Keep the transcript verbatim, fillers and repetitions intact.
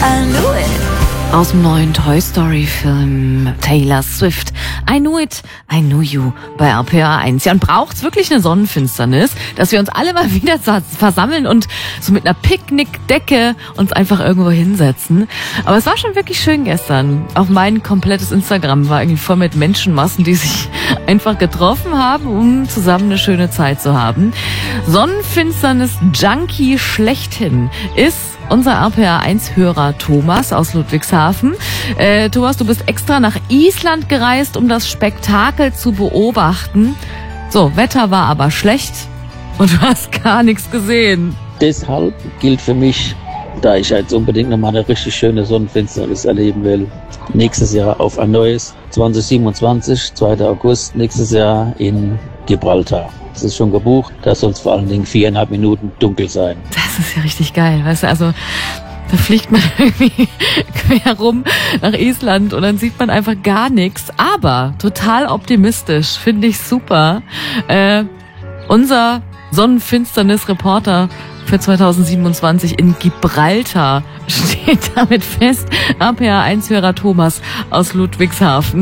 I knew it. Aus dem neuen Toy Story Film Taylor Swift. I Knew It, I Knew You bei R P R eins. Ja, und braucht's wirklich eine Sonnenfinsternis, dass wir uns alle mal wieder versammeln und so mit einer Picknickdecke uns einfach irgendwo hinsetzen. Aber es war schon wirklich schön gestern. Auch mein komplettes Instagram war irgendwie voll mit Menschenmassen, die sich einfach getroffen haben, um zusammen eine schöne Zeit zu haben. Sonnenfinsternis-Junkie schlechthin ist unser R P R eins Hörer Thomas aus Ludwigshafen. Äh, Thomas, du bist extra nach Island gereist, um das Spektakel zu beobachten. So, Wetter war aber schlecht und du hast gar nichts gesehen. Deshalb gilt für mich, da ich jetzt unbedingt nochmal eine richtig schöne Sonnenfinsternis erleben will, nächstes Jahr auf ein neues zwanzig siebenundzwanzig, zweiter August, nächstes Jahr in Gibraltar. Das ist schon gebucht, da soll es vor allen Dingen viereinhalb Minuten dunkel sein. Das ist ja richtig geil, weißt du, also da fliegt man irgendwie quer rum nach Island und dann sieht man einfach gar nichts, aber total optimistisch, finde ich super. Äh, unser Sonnenfinsternis-Reporter für zwanzig siebenundzwanzig in Gibraltar steht damit fest. R P R eins Hörer Thomas aus Ludwigshafen.